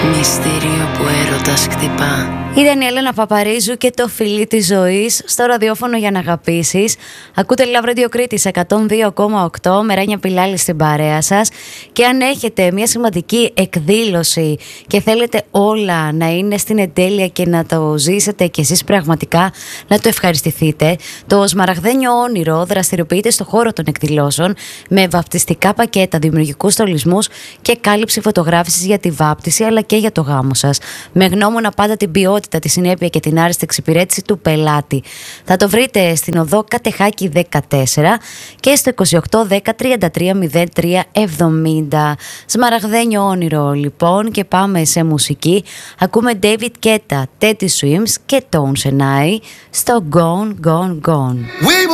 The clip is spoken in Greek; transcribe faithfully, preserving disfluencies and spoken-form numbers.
Μυστήριο που έρωτας χτυπά. Ήταν η Έλενα Παπαρίζου και το φιλί της ζωής στο ραδιόφωνο για να αγαπήσεις. Ακούτε Love Radio Κρήτης εκατόν δύο κόμμα οκτώ, με Ράνια Πιλάλη στην παρέα σας. Και αν έχετε μια σημαντική εκδήλωση και θέλετε όλα να είναι στην εντέλεια και να το ζήσετε κι εσείς πραγματικά, να το ευχαριστηθείτε, το Σμαραγδένιο Όνειρο δραστηριοποιείται στο χώρο των εκδηλώσεων με βαπτιστικά πακέτα, δημιουργικούς στολισμούς και κάλυψη φωτογράφησης για τη βάπτιση αλλά και για το γάμο σας. Με γνώμονα πάντα την ποιότητα, τη συνέπεια και την άριστη εξυπηρέτηση του πελάτη. Θα το βρείτε στην οδό Κατεχάκη δεκατέσσερα και στο είκοσι οκτώ δέκα τριάντα τρία μηδέν τρία εβδομήντα. Σμαραγδένιο Όνειρο λοιπόν, και πάμε σε μουσική. Ακούμε David Guetta, Teddy Swims και Tones and I στο Gone Gone Gone.